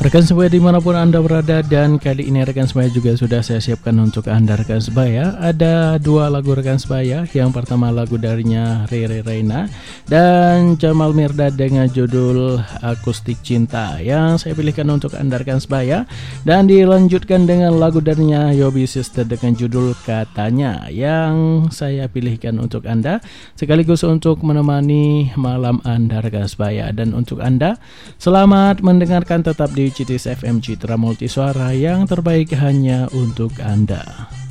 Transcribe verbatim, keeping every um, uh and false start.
Rekan sebaya dimanapun Anda berada, dan kali ini rekan sebaya juga sudah saya siapkan untuk Anda rekan sebaya. Ada dua lagu rekan sebaya. Yang pertama lagu darinya Rere Reina dan Jamal Mirdad dengan judul Akustik Cinta yang saya pilihkan untuk Anda rekan sebaya. Dan dilanjutkan dengan lagu darinya Yobi Sister dengan judul Katanya yang saya pilihkan untuk Anda, sekaligus untuk menemani malam Anda rekan sebaya. Dan untuk Anda, selamat mendengarkan tetap di C T S F M Citra Multisuara yang terbaik hanya untuk Anda.